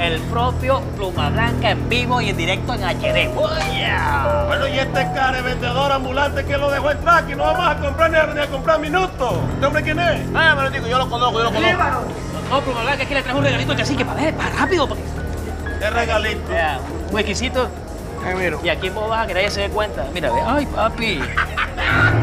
el propio Pluma Blanca en vivo y en directo en HD. ¡Oye! Bueno, y este cara vendedor ambulante que lo dejó entrar, que no vamos a comprar ni a comprar minutos. ¿Este hombre quién es? Ah, me lo digo, yo lo conozco. No, Pluma Blanca, es que le trajo un regalito así que para rápido. ¿Qué regalito? Vea, un exquisito. Miro. Y aquí vos vas a que nadie se dé cuenta. Mira, ve. Ay, papi.